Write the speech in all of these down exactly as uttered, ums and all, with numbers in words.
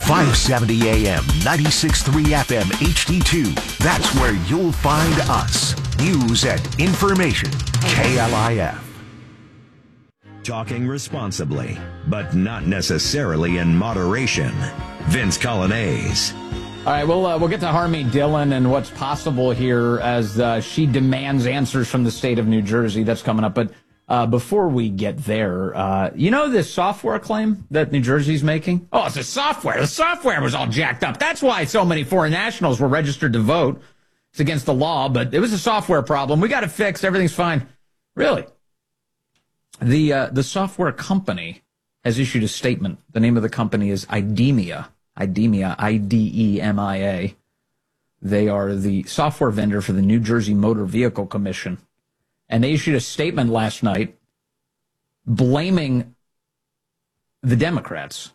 five seventy A M, ninety-six point three F M H D two. That's where you'll find us. News and information. K L I F. Talking responsibly, but not necessarily in moderation. Vince Colonnese. All right, we'll, uh, we'll get to Harmeet Dillon and what's possible here as uh, she demands answers from the state of New Jersey. That's coming up. But uh, before we get there, uh, you know this software claim that New Jersey's making? Oh, it's a software. The software was all jacked up. That's why so many foreign nationals were registered to vote. It's against the law, but it was a software problem. We got it fixed. Everything's fine. Really? The uh, the software company has issued a statement. The name of the company is IDEMIA. IDEMIA, I D E M I A. They are the software vendor for the New Jersey Motor Vehicle Commission. And they issued a statement last night blaming the Democrats.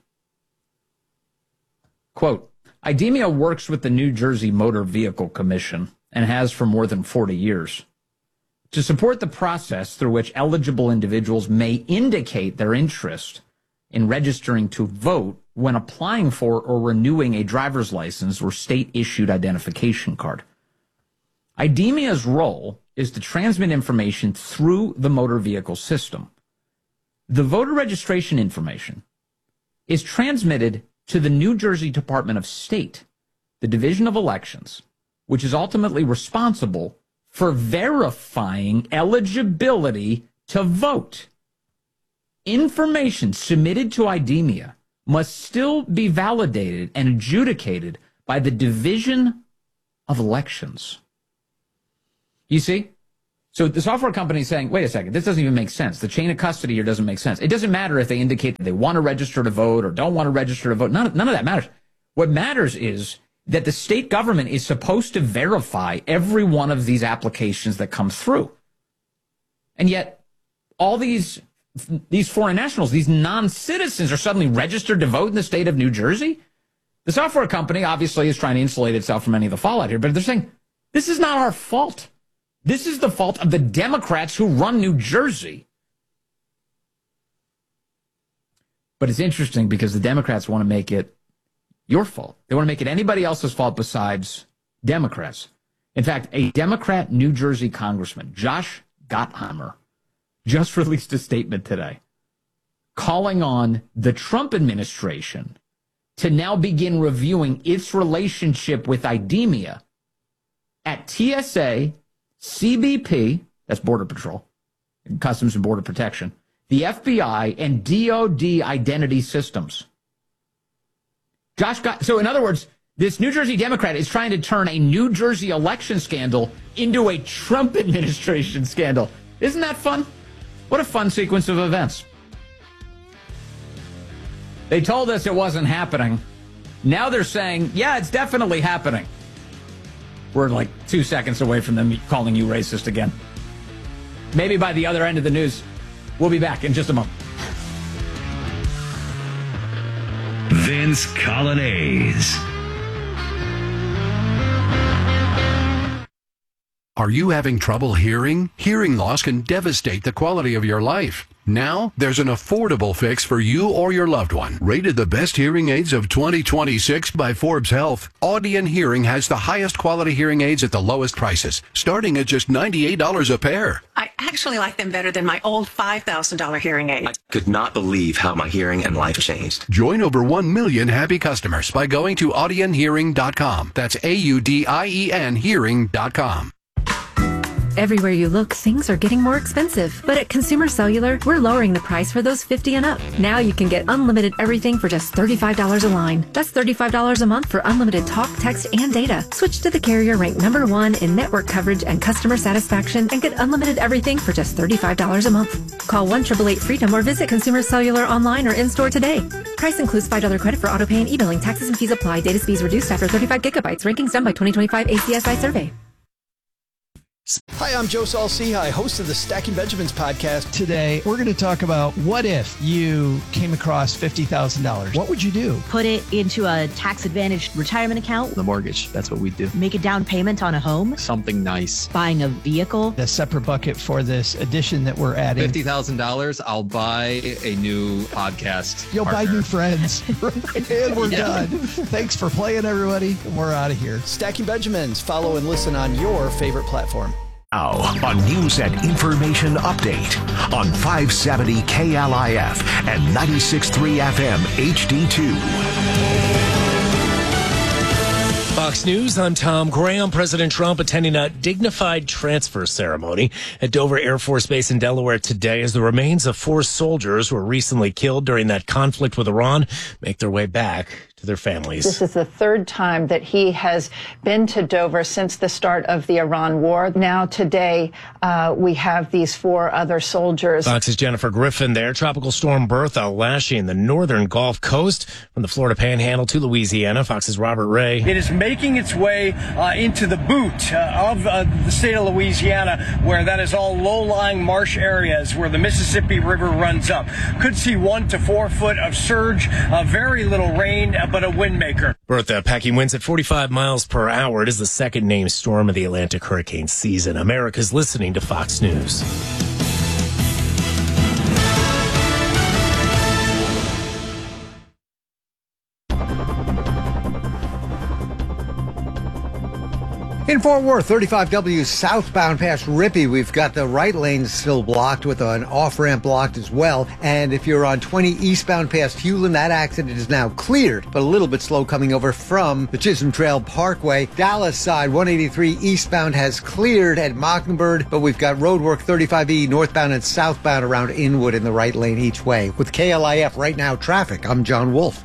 Quote, IDEMIA works with the New Jersey Motor Vehicle Commission and has for more than forty years. To support the process through which eligible individuals may indicate their interest in registering to vote when applying for or renewing a driver's license or state-issued identification card. IDEMIA's role is to transmit information through the motor vehicle system. The voter registration information is transmitted to the New Jersey Department of State, the Division of Elections, which is ultimately responsible for verifying eligibility to vote. Information submitted to IDEMIA must still be validated and adjudicated by the Division of Elections. You see? So the software company is saying, wait a second, this doesn't even make sense. The chain of custody here doesn't make sense. It doesn't matter if they indicate that they want to register to vote or don't want to register to vote. None of, none of that matters. What matters is that the state government is supposed to verify every one of these applications that come through. And yet, all these these foreign nationals, these non-citizens are suddenly registered to vote in the state of New Jersey? The software company obviously is trying to insulate itself from any of the fallout here, but they're saying, this is not our fault. This is the fault of the Democrats who run New Jersey. But it's interesting because the Democrats want to make it your fault. They want to make it anybody else's fault besides Democrats. In fact, a Democrat New Jersey congressman, Josh Gottheimer, just released a statement today calling on the Trump administration to now begin reviewing its relationship with IDEMIA at T S A, C B P, that's Border Patrol, Customs and Border Protection, the F B I, and D O D identity systems. Josh got, so in other words, this New Jersey Democrat is trying to turn a New Jersey election scandal into a Trump administration scandal. Isn't that fun? What a fun sequence of events. They told us it wasn't happening. Now they're saying, yeah, it's definitely happening. We're like two seconds away from them calling you racist again. Maybe by the other end of the news. We'll be back in just a moment. Vince Colonnese. Are you having trouble hearing? Hearing loss can devastate the quality of your life. Now, there's an affordable fix for you or your loved one. Rated the best hearing aids of twenty twenty-six by Forbes Health, Audion Hearing has the highest quality hearing aids at the lowest prices, starting at just ninety-eight dollars a pair. I actually like them better than my old five thousand dollars hearing aid. I could not believe how my hearing and life changed. Join over one million happy customers by going to audion hearing dot com. That's A U D I E N hearing dot com. Everywhere you look, things are getting more expensive. But at Consumer Cellular, we're lowering the price for those fifty and up. Now you can get unlimited everything for just thirty-five dollars a line. That's thirty-five dollars a month for unlimited talk, text, and data. Switch to the carrier ranked number one in network coverage and customer satisfaction and get unlimited everything for just thirty-five dollars a month. Call one eight eight eight freedom or visit Consumer Cellular online or in-store today. Price includes five dollars credit for auto pay and e-billing. Taxes and fees apply. Data speeds reduced after thirty-five gigabytes. Rankings done by twenty twenty-five A C S I survey. Hi, I'm Joe Saul-Sehy, host of the Stacking Benjamins podcast. Today, we're going to talk about what if you came across fifty thousand dollars? What would you do? Put it into a tax-advantaged retirement account. The mortgage, that's what we do. Make a down payment on a home. Something nice. Buying a vehicle. A separate bucket for this addition that we're adding. fifty thousand dollars, I'll buy a new podcast You'll partner. buy new friends. And we're yeah. done. Thanks for playing, everybody. We're out of here. Stacking Benjamins. Follow and listen on your favorite platform. Now, a news and information update on five seventy K L I F and ninety-six point three F M H D two. Fox News, I'm Tom Graham. President Trump attending a dignified transfer ceremony at Dover Air Force Base in Delaware today as the remains of four soldiers who were recently killed during that conflict with Iran make their way back to their families. This is the third time that he has been to Dover since the start of the Iran war. Now today, uh, we have these four other soldiers. Fox's Jennifer Griffin there. Tropical storm Bertha lashing the northern Gulf Coast from the Florida Panhandle to Louisiana. Fox's Robert Ray. It is making its way uh, into the boot uh, of uh, the state of Louisiana, where that is all low-lying marsh areas where the Mississippi River runs up. Could see one to four foot of surge, uh, very little rain, uh, but a wind maker. Bertha packing winds at forty-five miles per hour. It is the second named storm of the Atlantic hurricane season. America's listening to Fox News. In Fort Worth, thirty-five W southbound past Rippey, we've got the right lane still blocked with an off-ramp blocked as well. And if you're on twenty eastbound past Hewlin, that accident is now cleared, but a little bit slow coming over from the Chisholm Trail Parkway. Dallas side, one eighty-three eastbound has cleared at Mockingbird, but we've got road work thirty-five E northbound and southbound around Inwood in the right lane each way. With K L I F Right Now Traffic, I'm John Wolf.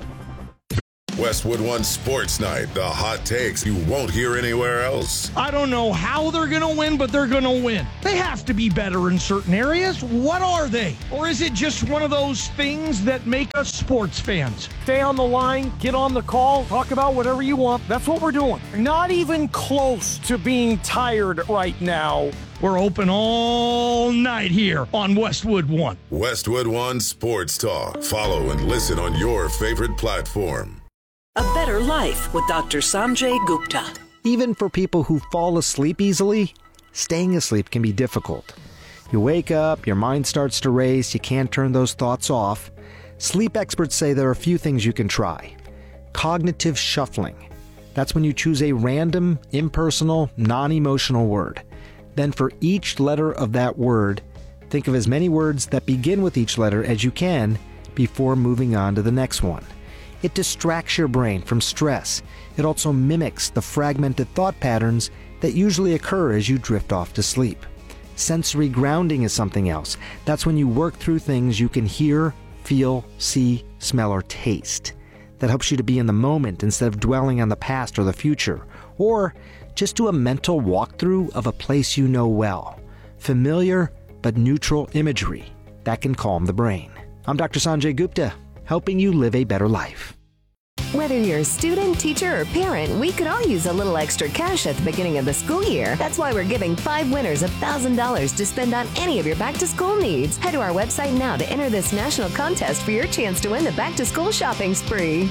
Westwood One Sports Night, the hot takes you won't hear anywhere else. I don't know how they're going to win, but they're going to win. They have to be better in certain areas. What are they? Or is it just one of those things that make us sports fans? Stay on the line, get on the call, talk about whatever you want. That's what we're doing. Not even close to being tired right now. We're open all night here on Westwood One. Westwood One Sports Talk. Follow and listen on your favorite platform. A better life with Doctor Sanjay Gupta. Even for people who fall asleep easily, staying asleep can be difficult. You wake up, your mind starts to race, you can't turn those thoughts off. Sleep experts say there are a few things you can try. Cognitive shuffling. That's when you choose a random, impersonal, non-emotional word. Then for each letter of that word, think of as many words that begin with each letter as you can before moving on to the next one. It distracts your brain from stress. It also mimics the fragmented thought patterns that usually occur as you drift off to sleep. Sensory grounding is something else. That's when you work through things you can hear, feel, see, smell, or taste. That helps you to be in the moment instead of dwelling on the past or the future. Or just do a mental walkthrough of a place you know well. Familiar but neutral imagery. That can calm the brain. I'm Doctor Sanjay Gupta, helping you live a better life. Whether you're a student, teacher, or parent, we could all use a little extra cash at the beginning of the school year. That's why we're giving five winners one thousand dollars to spend on any of your back-to-school needs. Head to our website now to enter this national contest for your chance to win the back-to-school shopping spree.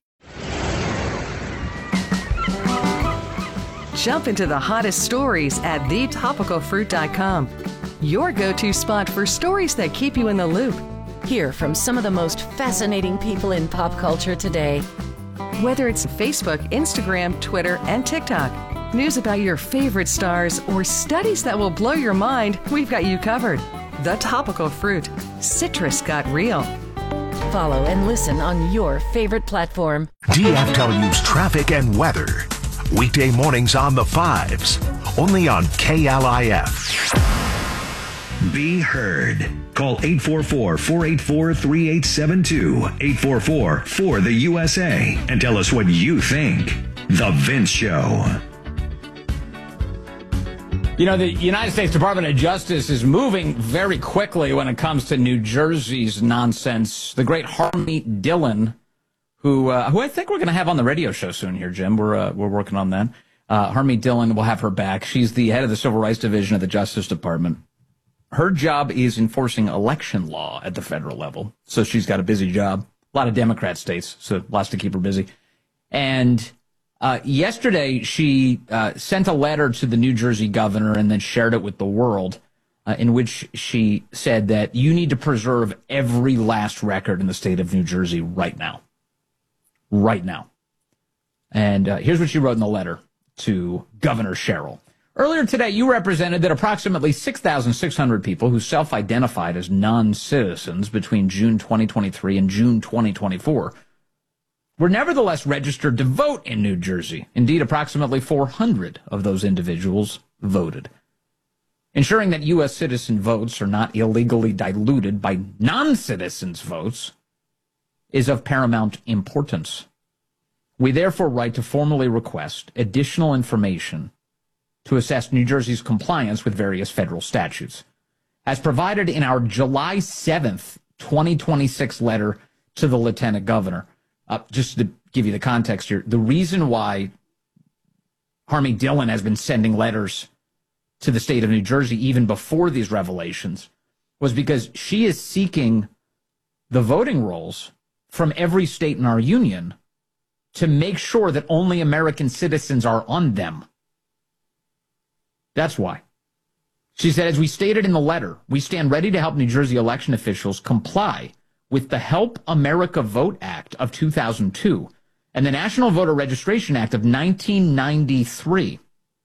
Jump into the hottest stories at the topical fruit dot com. Your go-to spot for stories that keep you in the loop. Hear from some of the most fascinating people in pop culture today. Whether it's Facebook, Instagram, Twitter, and TikTok, news about your favorite stars, or studies that will blow your mind, we've got you covered. The Topical Fruit. Citrus got real. Follow and listen on your favorite platform. D F W's traffic and weather. Weekday mornings on the fives. Only on K L I F. Be heard. Call eight four four, four eight four, three eight seven two, eight four four, four the U S A, and tell us what you think. The Vince Show. You know, the United States Department of Justice is moving very quickly when it comes to New Jersey's nonsense. The great Harmeet Dillon, who uh, who I think we're going to have on the radio show soon here, Jim. We're uh, we're working on that. Uh, Harmeet Dillon, will have her back. She's the head of the Civil Rights Division of the Justice Department. Her job is enforcing election law at the federal level. So she's got a busy job. A lot of Democrat states, so lots to keep her busy. And uh, yesterday, she uh, sent a letter to the New Jersey governor and then shared it with the world, uh, in which she said that you need to preserve every last record in the state of New Jersey right now. Right now. And uh, here's what she wrote in the letter to Governor Sherrill. Earlier today, you represented that approximately six thousand six hundred people who self-identified as non-citizens between June twenty twenty-three and June twenty twenty-four were nevertheless registered to vote in New Jersey. Indeed, approximately four hundred of those individuals voted. Ensuring that U S citizen votes are not illegally diluted by non-citizens' votes is of paramount importance. We therefore write to formally request additional information to assess New Jersey's compliance with various federal statutes. As provided in our July seventh, twenty twenty-six letter to the Lieutenant Governor, uh, just to give you the context here, the reason why Harmeet Dillon has been sending letters to the state of New Jersey even before these revelations was because she is seeking the voting rolls from every state in our union to make sure that only American citizens are on them. That's why. She said, as we stated in the letter, we stand ready to help New Jersey election officials comply with the Help America Vote Act of two thousand two and the National Voter Registration Act of nineteen ninety-three.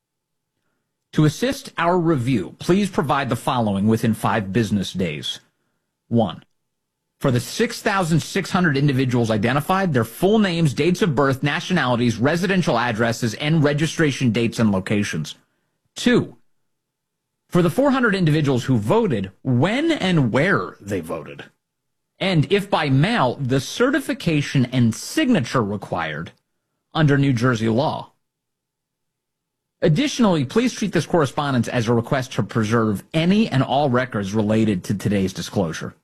To assist our review, please provide the following within five business days. One, for the six thousand six hundred individuals identified, their full names, dates of birth, nationalities, residential addresses, and registration dates and locations. Two, for the four hundred individuals who voted, when and where they voted. And if by mail, the certification and signature required under New Jersey law. Additionally, please treat this correspondence as a request to preserve any and all records related to today's disclosure.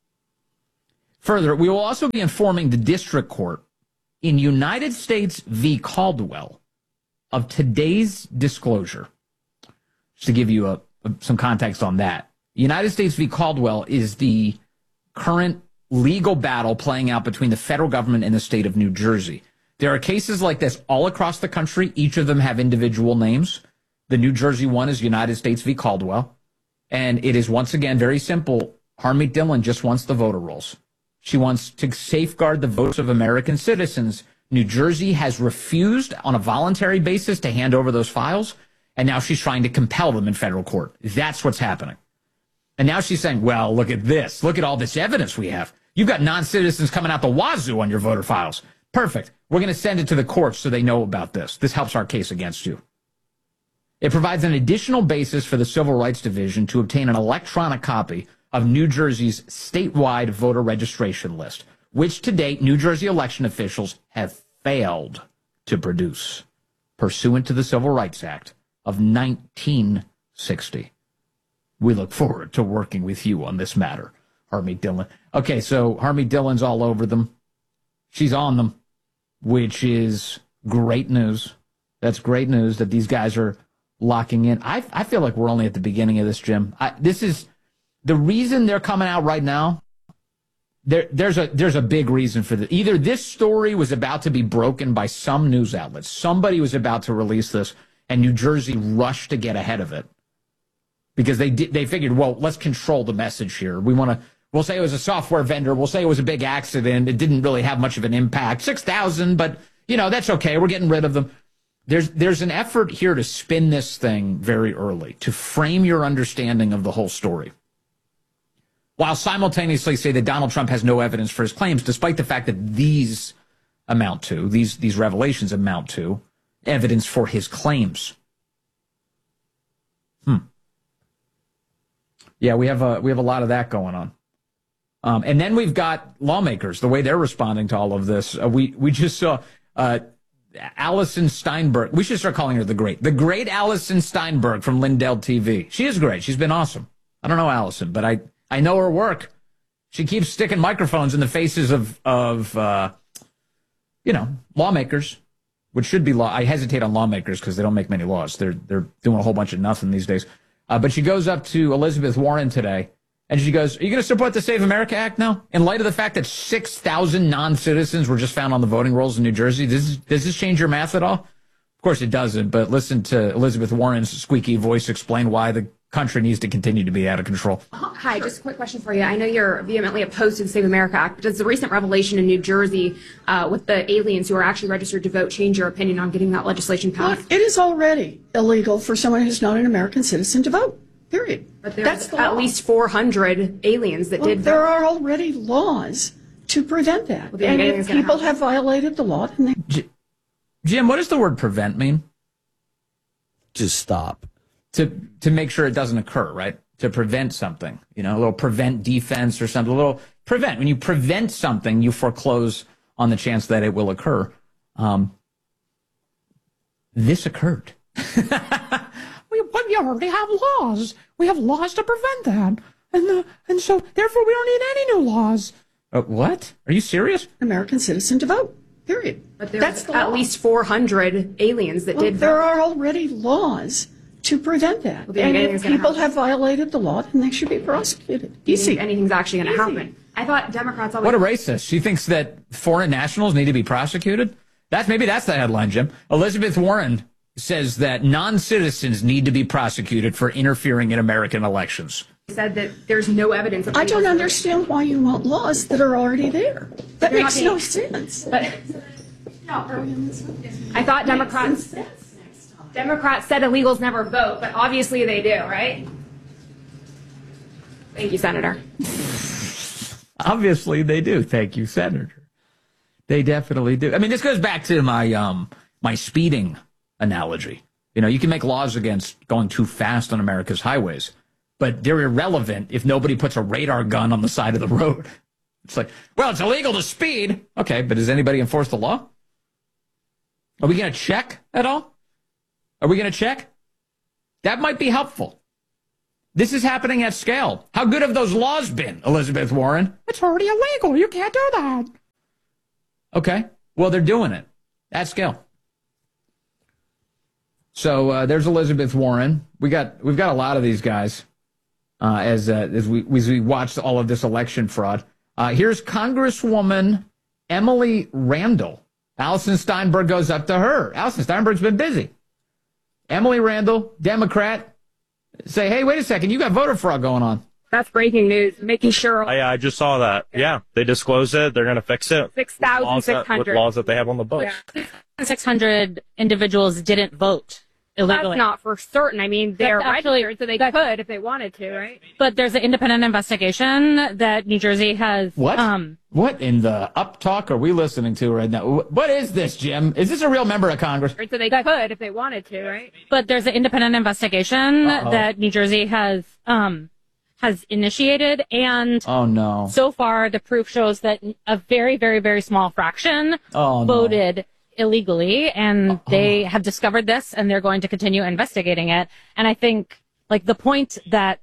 Further, we will also be informing the district court in United States v. Caldwell of today's disclosure. Just to give you a, a, some context on that. United States v. Caldwell is the current legal battle playing out between the federal government and the state of New Jersey. There are cases like this all across the country. Each of them have individual names. The New Jersey one is United States v. Caldwell. And it is once again very simple. Harmeet Dillon just wants the voter rolls. She wants to safeguard the votes of American citizens. New Jersey has refused on a voluntary basis to hand over those files. And now she's trying to compel them in federal court. That's what's happening. And now she's saying, well, look at this. Look at all this evidence we have. You've got non-citizens coming out the wazoo on your voter files. Perfect. We're going to send it to the courts so they know about this. This helps our case against you. It provides an additional basis for the Civil Rights Division to obtain an electronic copy of New Jersey's statewide voter registration list, which to date New Jersey election officials have failed to produce, pursuant to the Civil Rights Act of nineteen sixty. We look forward to working with you on this matter, Harmeet Dillon. Okay, so Harmeet Dillon's all over them. She's on them, which is great news. That's great news that these guys are locking in. I, I feel like we're only at the beginning of this, Jim. I, this is the reason they're coming out right now. There, there's a there's a big reason for this. Either this story was about to be broken by some news outlet. Somebody was about to release this, and New Jersey rushed to get ahead of it because they did, they figured, well, let's control the message here. We want to. We'll say it was a software vendor. We'll say it was a big accident. It didn't really have much of an impact. six thousand, but, you know, that's okay. We're getting rid of them. There's there's an effort here to spin this thing very early, to frame your understanding of the whole story, while simultaneously say that Donald Trump has no evidence for his claims, despite the fact that these amount to, these these revelations amount to, evidence for his claims. Hmm. Yeah, we have a, we have a lot of that going on. Um, and then we've got lawmakers, the way they're responding to all of this. Uh, we, we just saw uh, Allison Steinberg. We should start calling her the great. The great Allison Steinberg from Lindell T V. She is great. She's been awesome. I don't know Allison, but I, I know her work. She keeps sticking microphones in the faces of, of uh, you know, lawmakers, which should be law. I hesitate on lawmakers because they don't make many laws. They're they're doing a whole bunch of nothing these days. Uh, but she goes up to Elizabeth Warren today, and she goes, are you going to support the Save America Act now? In light of the fact that six thousand non-citizens were just found on the voting rolls in New Jersey, does, does this change your math at all? Of course it doesn't, but listen to Elizabeth Warren's squeaky voice explain why the country needs to continue to be out of control. Hi, just a quick question for you. I know you're vehemently opposed to the Save America Act, but does the recent revelation in New Jersey uh, with the aliens who are actually registered to vote change your opinion on getting that legislation passed? Look, it is already illegal for someone who's not an American citizen to vote, period. But there's That's the at law. least four hundred aliens that Well, did vote. there are already laws to prevent that. Well, do you think and if anything's gonna people happen? have violated the law, then they... J- Jim, what does the word prevent mean? Just stop. To to make sure it doesn't occur, right? To prevent something, you know, a little prevent defense or something, a little prevent. When you prevent something, you foreclose on the chance that it will occur. Um, this occurred. We, but we already have laws. We have laws to prevent that. And uh, and so, therefore, we don't need any new laws. Uh, what? Are you serious? American citizen to vote, period. But there's That's the at law. least four hundred aliens that Well, did there vote. are already laws to prevent that. Well, do you and think if anything's gonna people happen? have violated the law, then they should be prosecuted. Do you Easy. think anything's actually going to Easy. happen? I thought Democrats always... What a racist. She thinks that foreign nationals need to be prosecuted? That's maybe that's the headline, Jim. Elizabeth Warren says that non-citizens need to be prosecuted for interfering in American elections. said that there's no evidence of I don't understand why you want laws that are already there. That They're makes not no being- sense. But I thought Democrats Democrats said illegals never vote, but obviously they do, right? Thank you, Senator. Obviously they do. Thank you, Senator. They definitely do. I mean, this goes back to my um my speeding analogy. You know, you can make laws against going too fast on America's highways, but they're irrelevant if nobody puts a radar gun on the side of the road. It's like, well, it's illegal to speed. Okay, but does anybody enforce the law? Are we going to check at all? Are we going to check? That might be helpful. This is happening at scale. How good have those laws been, Elizabeth Warren? It's already illegal. You can't do that. Okay, well, they're doing it at scale. So uh, there's Elizabeth Warren. We got we've got a lot of these guys uh, as uh, as we as we watched all of this election fraud. Uh, here's Congresswoman Emily Randall. Allison Steinberg goes up to her. Allison Steinberg's been busy. Emily Randall, Democrat, say, hey, wait a second, you got voter fraud going on. That's breaking news. Making sure I, I just saw that. Yeah, they disclosed it. They're going to fix it. six thousand six With hundred. laws that they have on the books. six hundred individuals didn't vote illegally. That's not for certain. I mean, they're That's actually- registered, so they could if they wanted to, right? But there's an independent investigation that New Jersey has. What? Um, What in the up talk are we listening to right now? Wh- What is this, Jim? Is this a real member of Congress? So they could if they wanted to, right? but there's an independent investigation Uh-oh. that New Jersey has um, has initiated, and Oh, no. so far the proof shows that a very, very, very small fraction Oh, no. voted illegally, and they have discovered this, and they're going to continue investigating it. And I think, like, the point that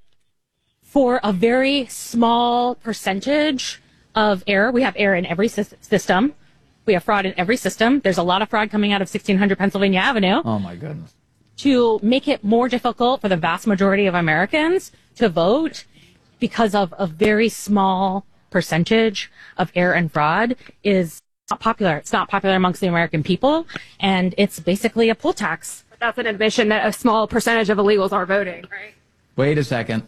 for a very small percentage of error, we have error in every sys- system. We have fraud in every system. There's a lot of fraud coming out of sixteen hundred Pennsylvania Avenue. Oh, my goodness. To make it more difficult for the vast majority of Americans to vote because of a very small percentage of error and fraud is not popular. It's not popular amongst the American people, and it's basically a poll tax. But that's an admission that a small percentage of illegals are voting, right? Wait a second.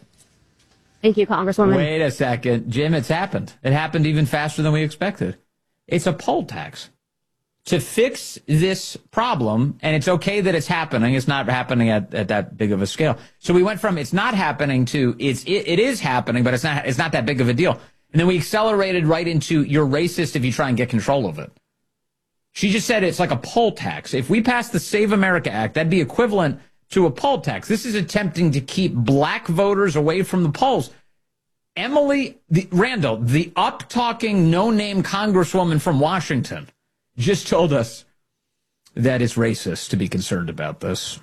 Thank you, Congresswoman. Wait a second. Jim, it's happened. It happened even faster than we expected. It's a poll tax. To fix this problem, and it's okay that it's happening, it's not happening at, at that big of a scale. So we went from it's not happening to it's it, it is happening, but it's not it's not that big of a deal. And then we accelerated right into you're racist if you try and get control of it. She just said it's like a poll tax. If we pass the Save America Act, that'd be equivalent to a poll tax. This is attempting to keep black voters away from the polls. Emily the, Randall, the up-talking, no-name congresswoman from Washington, just told us that it's racist to be concerned about this.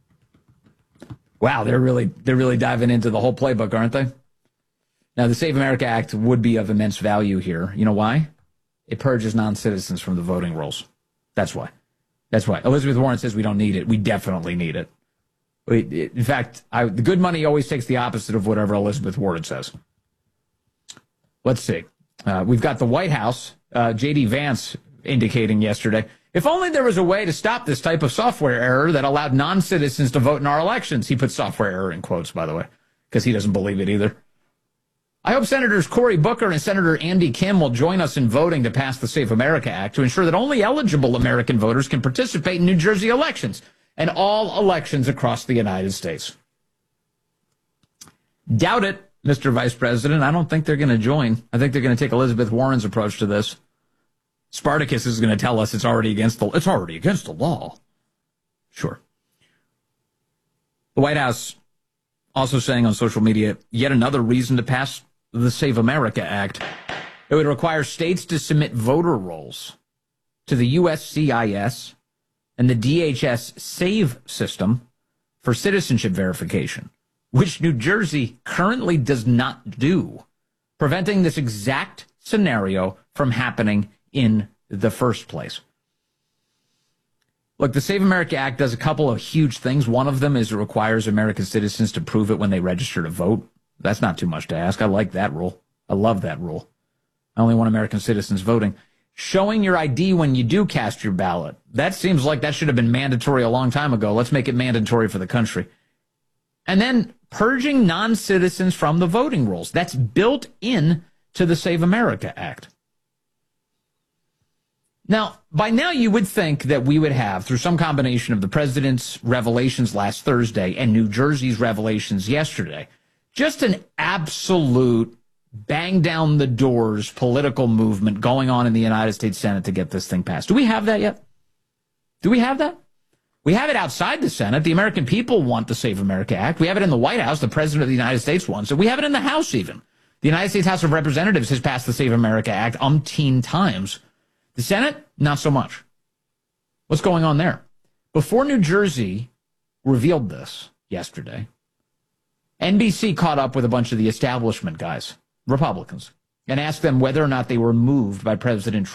Wow, they're really they're really diving into the whole playbook, aren't they? Now, the Save America Act would be of immense value here. You know why? It purges non-citizens from the voting rolls. That's why. That's right. Elizabeth Warren says we don't need it. We definitely need it. We, in fact, I, the good money always takes the opposite of whatever Elizabeth Warren says. Let's see. Uh, we've got the White House, uh, J D Vance indicating yesterday, if only there was a way to stop this type of software error that allowed non-citizens to vote in our elections. He put software error in quotes, by the way, because he doesn't believe it either. I hope Senators Cory Booker and Senator Andy Kim will join us in voting to pass the Save America Act to ensure that only eligible American voters can participate in New Jersey elections and all elections across the United States. Doubt it, Mister Vice President. I don't think they're going to join. I think they're going to take Elizabeth Warren's approach to this. Spartacus is going to tell us it's already against the it's already against the law. Sure. The White House also saying on social media, yet another reason to pass the Save America Act. It would require states to submit voter rolls to the U S C I S and the D H S SAVE system for citizenship verification, which New Jersey currently does not do, preventing this exact scenario from happening in the first place. Look, the Save America Act does a couple of huge things. One of them is it requires American citizens to prove it when they register to vote. That's not too much to ask. I like that rule. I love that rule. I only want American citizens voting. Showing your I D when you do cast your ballot. That seems like that should have been mandatory a long time ago. Let's make it mandatory for the country. And then purging non-citizens from the voting rolls. That's built in to the Save America Act. Now, by now you would think that we would have, through some combination of the president's revelations last Thursday and New Jersey's revelations yesterday, just an absolute bang down the doors political movement going on in the United States Senate to get this thing passed. Do we have that yet? Do we have that? We have it outside the Senate. The American people want the Save America Act. We have it in the White House. The President of the United States wants it. We have it in the House even. The United States House of Representatives has passed the Save America Act umpteen times. The Senate, not so much. What's going on there? Before New Jersey revealed this yesterday, N B C caught up with a bunch of the establishment guys, Republicans, and asked them whether or not they were moved by President Trump.